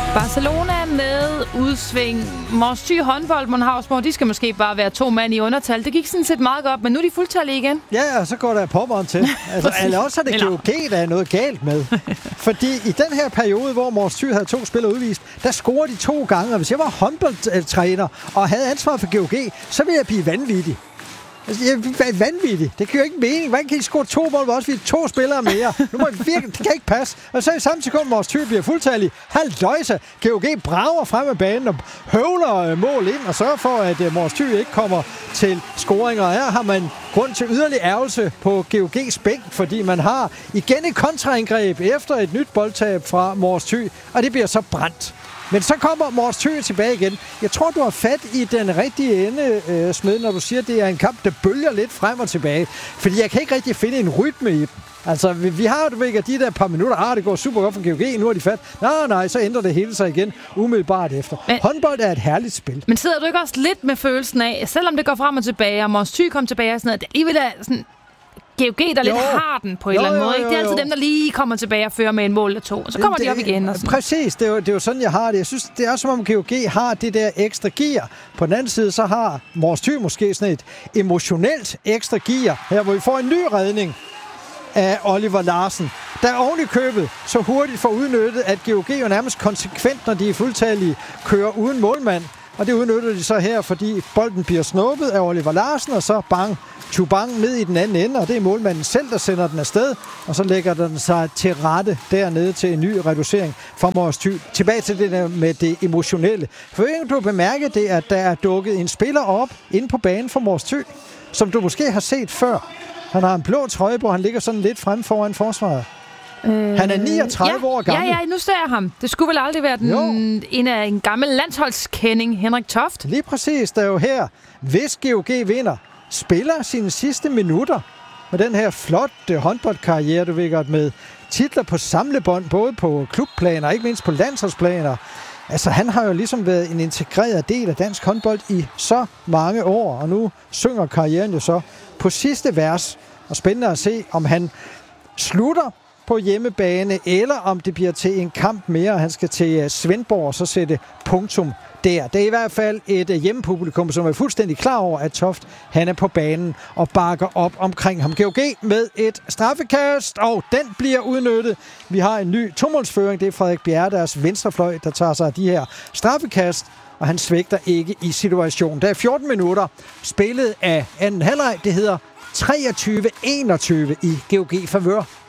Barcelona med udsving. Mors Thy håndbold, Mønhavsborg, de skal måske bare være 2 mand i undertal. Det gik sådan set meget godt, men nu er de fuldtallige igen. Ja, og så går der pommeren til. Altså, eller også er det GOG, der er noget galt med. Fordi i den her periode, hvor Mors Thy havde 2 spillere udvist, der scorede de 2 gange. Og hvis jeg var håndboldtræner og havde ansvar for GOG, så ville jeg blive vanvittig. Altså, jeg er vanvittig. Det giver jo ikke mening. Hvordan kan I score 2 mål, hvor også vi er 2 spillere mere? Nu må det virkelig, det kan ikke passe. Og så i samme sekund, Mors Thy bliver fuldtallig. Halløjsa. GOG brager frem af banen og høvler mål ind og sørger for, at Mors Thy ikke kommer til scoringer. Og her har man grund til yderligere ærgelse på GOG's bænk, fordi man har igen et kontraangreb efter et nyt boldtab fra Mors Thy, og det bliver så brændt. Men så kommer Mors Thy tilbage igen. Jeg tror, du har fat i den rigtige ende, Smed, når du siger, at det er en kamp, der bølger lidt frem og tilbage. Fordi jeg kan ikke rigtig finde en rytme i den. Altså, vi har jo ikke de der par minutter. Det går super godt for GOG, nu er de fat. Nej, så ændrer det hele sig igen umiddelbart efter. Håndbold er et herligt spil. Men sidder du ikke også lidt med følelsen af, selvom det går frem og tilbage, og Mors Thy kom tilbage og sådan noget, det alligevel er sådan GOG, der lidt har den på en eller anden måde. Ikke? Det er altid dem, der lige kommer tilbage og fører med en mål eller 2, og så kommer de op igen. Og præcis, det er jo sådan, jeg har det. Jeg synes, det er som om GOG har det der ekstra gear. På den anden side, så har Mors Thy måske sådan et emotionelt ekstra gear, her hvor vi får en ny redning af Oliver Larsen, der oven i købet så hurtigt får udnyttet, at GOG jo nærmest konsekvent, når de er fuldtallige, kører uden målmand. Og det udnytter de så her, fordi bolden bliver snuppet af Oliver Larsen, og så Chubang ned i den anden ende, og det er målmanden selv, der sender den afsted, og så lægger den sig til rette dernede til en ny reducering fra Mors Thy. Tilbage til det der med det emotionelle. For ikke du har bemærket det, at der er dukket en spiller op inde på banen for Mors Thy, som du måske har set før. Han har en blå trøje på, han ligger sådan lidt frem foran forsvaret. Han er 39 år gammel. Ja, nu ser jeg ham. Det skulle vel aldrig være en gammel landsholdskending, Henrik Toft. Lige præcis, der er jo her, hvis GOG vinder, spiller sine sidste minutter med den her flotte håndboldkarriere, du ved godt, med titler på samlebånd, både på klubplaner og ikke mindst på landsholdsplaner. Altså, han har jo ligesom været en integreret del af dansk håndbold i så mange år, og nu synger karrieren jo så på sidste vers. Og spændende at se, om han slutter på hjemmebane, eller om det bliver til en kamp mere, og han skal til Svendborg og så sætte punktum der. Det er i hvert fald et hjemmepublikum, som er fuldstændig klar over, at Toft han er på banen og bakker op omkring ham. GOG med et straffekast, og den bliver udnyttet. Vi har en ny tomålsføring. Det er Frederik Bjerre, deres venstrefløj, der tager sig af de her straffekast, og han svigter ikke i situationen. Der er 14 minutter spillet af anden halvleg. Det hedder 23-21 i GOG favør.